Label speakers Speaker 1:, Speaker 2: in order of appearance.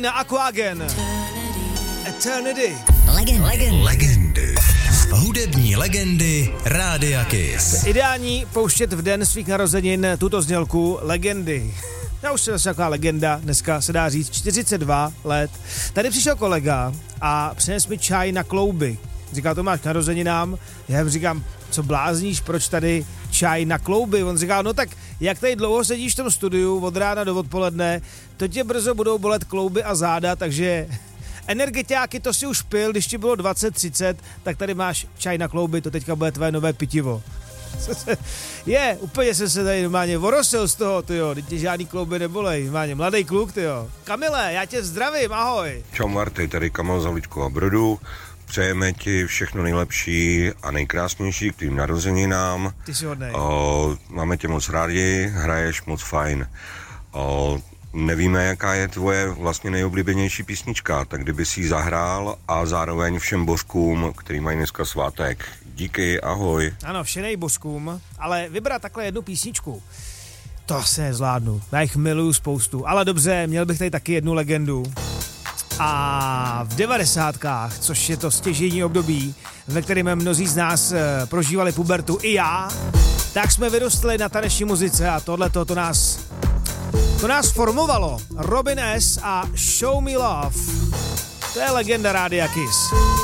Speaker 1: Na Aquagen. Eternity.
Speaker 2: Legendy. Hudební legendy Rádia Kiss.
Speaker 1: Ideální pouštět v den svých narozenin tuto znělku Legendy. Já už jsem zase taková legenda, dneska se dá říct 42 let. Tady přišel kolega a přines mi čaj na klouby. Říkal, to máš k narozeninám. Já mu říkám, co blázníš, proč tady čaj na klouby? On říkal, no tak jak tady dlouho sedíš v tom studiu od rána do odpoledne, to tě brzo budou bolet klouby a záda, takže energetiáky to si už pil, když ti bylo 20-30, tak tady máš čaj na klouby, to teďka bude tvé nové pitivo. Úplně jsem se tady normálně vorosil z toho, tyjo, teď tě žádný klouby nebolej, normálně mladý kluk, tyjo. Kamile, já tě zdravím, ahoj.
Speaker 3: Čau Marty, tady Kamil z Havlíčkova Brodu. Přejeme ti všechno nejlepší a nejkrásnější k tvým narozeninám.
Speaker 1: Ty jsi hodnej.
Speaker 3: Máme tě moc rádi, hraješ moc fajn. Nevíme, jaká je tvoje vlastně nejoblíbenější písnička, tak kdyby si ji zahrál a zároveň všem božkům, který mají dneska svátek. Díky, ahoj.
Speaker 1: Ano, všenej božkům, ale vybrat takhle jednu písničku, to asi nezvládnu. Já jich miluju spoustu, ale dobře, měl bych tady taky jednu legendu. A v 90kách, což je to stěžejní období, ve kterém mnozí z nás prožívali pubertu, i já, tak jsme vyrostli na taneční muzice a tohleto to nás formovalo. Robin S. a Show Me Love. To je legenda Rádia Kiss.